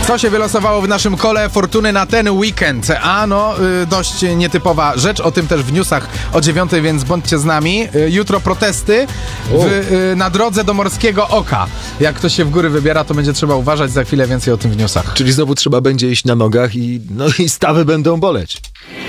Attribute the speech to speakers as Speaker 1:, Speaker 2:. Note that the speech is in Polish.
Speaker 1: Co się wylosowało w naszym kole fortuny na ten weekend? Dość nietypowa rzecz, o tym też w newsach o 9, więc bądźcie z nami. Jutro protesty na drodze do Morskiego Oka. Jak ktoś się w góry wybiera, to będzie trzeba uważać, za chwilę więcej o tym w newsach.
Speaker 2: Czyli znowu trzeba będzie iść na nogach i stawy będą boleć.